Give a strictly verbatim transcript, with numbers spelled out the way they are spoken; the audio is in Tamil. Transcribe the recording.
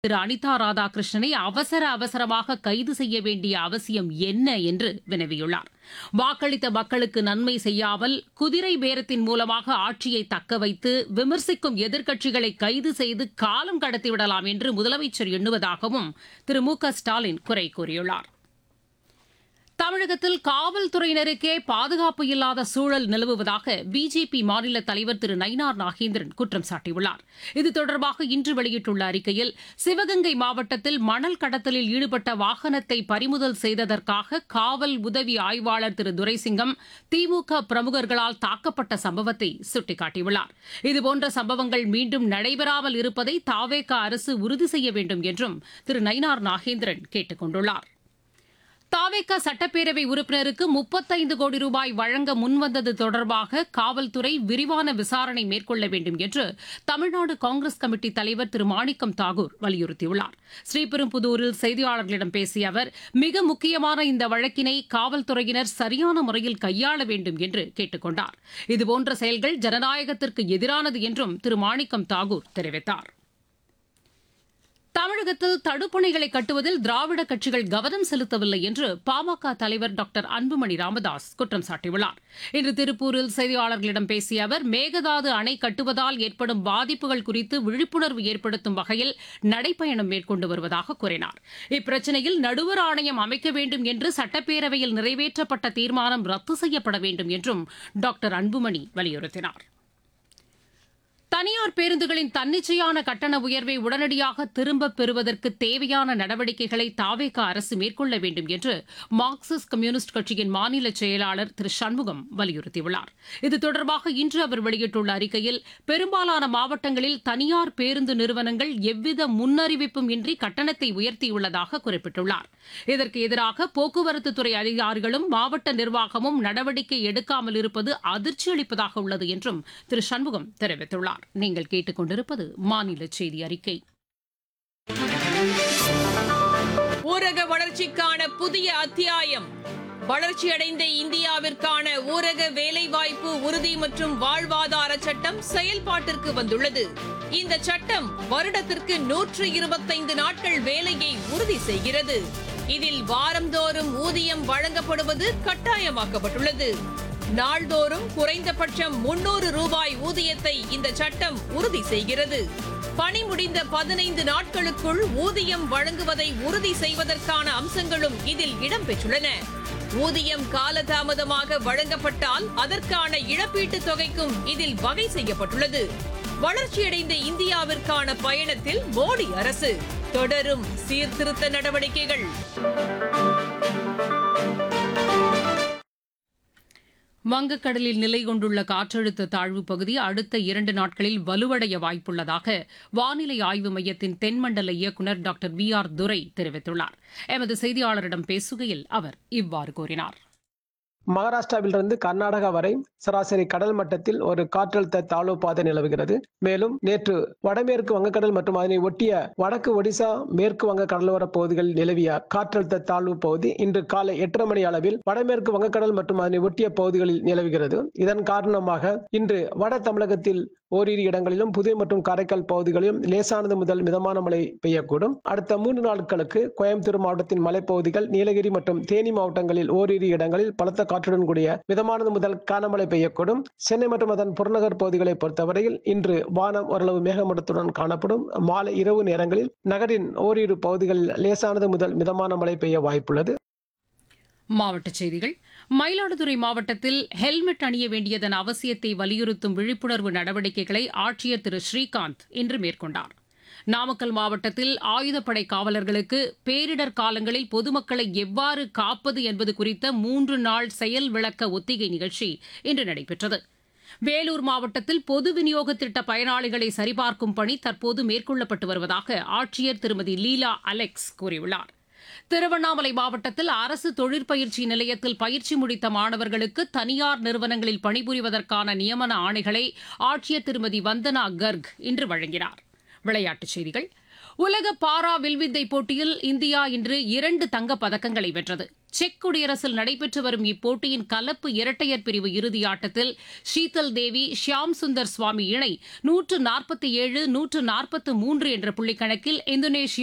திரு அனிதா ராதாகிருஷ்ணனை அவசர அவசரமாக கைது செய்ய வேண்டிய அவசியம் என்ன என்று வினவியுள்ளார். வாக்களித்த மக்களுக்கு நன்மை செய்யாமல் குதிரை பேரத்தின் மூலமாக ஆட்சியை தக்கவைத்து விமர்சிக்கும் எதிர்க்கட்சிகளை கைது செய்து காலம் கடத்திவிடலாம் என்று முதலமைச்சர் எண்ணுவதாகவும் திரு மு க ஸ்டாலின் குறை கூறியுள்ளார். தமிழகத்தில் காவல்துறையினருக்கே பாதுகாப்பு இல்லாத சூழல் நிலவுவதாக பிஜேபி மாநில தலைவர் திரு நயினார் நாகேந்திரன் குற்றம் சாட்டியுள்ளார். இது தொடர்பாக இன்று வெளியிட்டுள்ள அறிக்கையில், சிவகங்கை மாவட்டத்தில் மணல் கடத்தலில் ஈடுபட்ட வாகனத்தை பறிமுதல் செய்ததற்காக காவல் உதவி ஆய்வாளர் திரு துரைசிங்கம் திமுக பிரமுகர்களால் தாக்கப்பட்ட சம்பவத்தை சுட்டிக்காட்டியுள்ளார். இதுபோன்ற சம்பவங்கள் மீண்டும் நடைபெறாமல் இருப்பதை தாவேகா அரசு உறுதி செய்ய வேண்டும் என்றும் திரு நயினார் நாகேந்திரன் கேட்டுக் கொண்டுள்ளார். தாவேகா சட்டப்பேரவை உறுப்பினருக்கு முப்பத்தைந்து கோடி ரூபாய் வழங்க முன்வந்தது தொடர்பாக காவல்துறை விரிவான விசாரணை மேற்கொள்ள வேண்டும் என்று தமிழ்நாடு காங்கிரஸ் கமிட்டி தலைவர் திரு மாணிக்கம் தாகூர் வலியுறுத்தியுள்ளார். ஸ்ரீபெரும்புதூரில் செய்தியாளர்களிடம் பேசிய அவர், மிக முக்கியமான இந்த வழக்கினை காவல்துறையினர் சரியான முறையில் கையாள வேண்டும் என்று கேட்டுக் கொண்டார். இதுபோன்ற செயல்கள் ஜனநாயகத்திற்கு எதிரானது என்றும் திரு மாணிக்கம் தாகூர் தெரிவித்தார். தமிழகத்தில் தடுப்பணைகளை கட்டுவதில் திராவிட கட்சிகள் கவனம் செலுத்தவில்லை என்று பாமக தலைவர் டாக்டர் அன்புமணி ராமதாஸ் குற்றம் சாட்டியுள்ளார். இன்று திருப்பூரில் செய்தியாளர்களிடம் பேசிய அவர், மேகதாது அணை கட்டுவதால் ஏற்படும் பாதிப்புகள் குறித்து விழிப்புணர்வு ஏற்படுத்தும் வகையில் நடைப்பயணம் மேற்கொண்டு வருவதாக கூறினார். இப்பிரச்சினையில் நடுவர் ஆணையம் அமைக்க வேண்டும் என்று சட்டப்பேரவையில் நிறைவேற்றப்பட்ட தீர்மானம் ரத்து செய்யப்பட வேண்டும் என்றும் டாக்டர் அன்புமணி வலியுறுத்தினார். தனியார் பேருந்துகளின் தன்னிச்சையான கட்டண உயர்வை உடனடியாக திரும்பப் பெறுவதற்கு தேவையான நடவடிக்கைகளை தாவேகா அரசு மேற்கொள்ள வேண்டும் என்று மார்க்சிஸ்ட் கம்யூனிஸ்ட் கட்சியின் மாநில செயலாளர் திரு சண்முகம் வலியுறுத்தியுள்ளார். இது தொடர்பாக இன்று அவர் வெளியிட்டுள்ள அறிக்கையில், பெரும்பாலான மாவட்டங்களில் தனியார் பேருந்து நிறுவனங்கள் எவ்வித முன்னறிவிப்பும் இன்றி கட்டணத்தை உயர்த்தியுள்ளதாக குறிப்பிட்டுள்ளார். இதற்கு எதிராக போக்குவரத்துத்துறை அதிகாரிகளும் மாவட்ட நிர்வாகமும் நடவடிக்கை எடுக்காமல் இருப்பது அதிர்ச்சி அளிப்பதாக உள்ளது என்றும் திரு சண்முகம் தெரிவித்துள்ளார். நீங்கள் கேட்டுக் கொண்டிருப்பது மாநில செய்தி அறிக்கை. ஊரக வளர்ச்சிக்கான புதிய அத்தியாயம். வளர்ச்சியடைந்த இந்தியாவிற்கான ஊரக வேலைவாய்ப்பு உறுதி மற்றும் வாழ்வாதார சட்டம் செயல்பாட்டிற்கு வந்துள்ளது. இந்த சட்டம் வருடத்திற்கு நூற்று இருபத்தைந்து நாட்கள் வேலையை உறுதி செய்கிறது. இதில் வாரந்தோறும் ஊதியம் வழங்கப்படுவது கட்டாயமாக்கப்பட்டுள்ளது. நாள்தோறும் குறைந்தபட்சம் முன்னூறு ரூபாய் ஊதியத்தை இந்த சட்டம் உறுதி செய்கிறது. பணி முடிந்த பதினைந்து நாட்களுக்குள் ஊதியம் வழங்குவதை உறுதி செய்வதற்கான அம்சங்களும் இதில் இடம்பெற்றுள்ளன. ஊதியம் காலதாமதமாக வழங்கப்பட்டால் அதற்கான இழப்பீட்டுத் தொகைக்கும் இதில் வகை செய்யப்பட்டுள்ளது. வளர்ச்சியடைந்த இந்தியாவிற்கான பயணத்தில் மோடி அரசு தொடரும் சீர்திருத்த நடவடிக்கைகள். வங்கக்கடலில் நிலை கொண்டுள்ள காற்றழுத்த தாழ்வு பகுதி அடுத்த இரண்டு நாட்களில் வலுவடைய வாய்ப்புள்ளதாக வானிலை ஆய்வு மையத்தின் தென்மண்டல இயக்குநர் டாக்டர் வி ஆர் துரை தெரிவித்துள்ளார். எமது செய்தியாளரிடம் பேசுகையில் அவர் இவ்வாறு கூறினார். மகாராஷ்டிராவிலிருந்து கர்நாடகா வரை சராசரி கடல் மட்டத்தில் ஒரு காற்றழுத்த தாழ்வு பாதை நிலவுகிறது. மேலும் நேற்று வடமேற்கு வங்கக்கடல் மற்றும் அதனை ஒட்டிய வடக்கு ஒடிசா மேற்கு வங்க கடலோர பகுதிகளில் நிலவிய காற்றழுத்த தாழ்வு பகுதி இன்று காலை எட்டரை மணி அளவில் வடமேற்கு வங்கக்கடல் மற்றும் அதனை ஒட்டிய பகுதிகளில் நிலவுகிறது. இதன் காரணமாக இன்று வட தமிழகத்தில் ஓரிரு இடங்களிலும் புதுவை மற்றும் காரைக்கால் பகுதிகளிலும் லேசானது முதல் மிதமான மழை பெய்யக்கூடும். அடுத்த மூன்று நாட்களுக்கு கோயம்புத்தூர் மாவட்டத்தின் மலைப்பகுதிகள், நீலகிரி மற்றும் தேனி மாவட்டங்களில் ஓரிரு இடங்களில் பலத்த காற்றுடன் கூடிய மிதமானது முதல் கனமழை பெய்யக்கூடும். சென்னை மற்றும் அதன் புறநகர் பகுதிகளை பொறுத்தவரையில் இன்று வானம் ஓரளவு மேகமூட்டத்துடன் காணப்படும். மாலை இரவு நேரங்களில் நகரின் ஓரிரு பகுதிகளில் லேசானது முதல் மிதமான மழை பெய்ய வாய்ப்புள்ளது. மாவட்டச் செய்திகள். மயிலாடுதுறை மாவட்டத்தில் ஹெல்மெட் அணிய வேண்டியதன் அவசியத்தை வலியுறுத்தும் விழிப்புணர்வு நடவடிக்கைகளை ஆட்சியர் திரு ஸ்ரீகாந்த் இன்று மேற்கொண்டார். நாமக்கல் மாவட்டத்தில் ஆயுதப்படை காவலர்களுக்கு பேரிடர் காலங்களில் பொதுமக்களை எவ்வாறு காப்பது என்பது குறித்த மூன்று நாள் செயல் விளக்க ஒத்திகை நிகழ்ச்சி இன்று நடைபெற்றது. வேலூர் மாவட்டத்தில் பொது விநியோக திட்ட பயனாளிகளை சரிபார்க்கும் பணி தற்போது மேற்கொள்ளப்பட்டு வருவதாக ஆட்சியர் திருமதி லீலா அலெக்ஸ் கூறியுள்ளார். திருவண்ணாமலை மாவட்டத்தில் அரசு தொழிற்பயிற்சி நிலையத்தில் பயிற்சி முடித்த மாணவர்களுக்கு தனியார் நிறுவனங்களில் பணிபுரிவதற்கான நியமன ஆணைகளை ஆட்சியர் திருமதி வந்தனா கர்க் இன்று வழங்கினார். விளையாட்டுச் செய்திகள். உலக பாரா வில்வித்தை போட்டியில் இந்தியா இன்று இரண்டு தங்கப் பதக்கங்களை வென்றது. செக் குடியரசில் நடைபெற்று வரும் இப்போட்டியின் கலப்பு இரட்டையர் பிரிவு இறுதி ஆட்டத்தில் ஷீதல் தேவி ஷியாம் சுந்தர் சுவாமி இணை நூற்று நாற்பத்தி ஏழு நூற்று நாற்பத்து மூன்று என்ற புள்ளிக்கணக்கில் இந்தோனேஷியா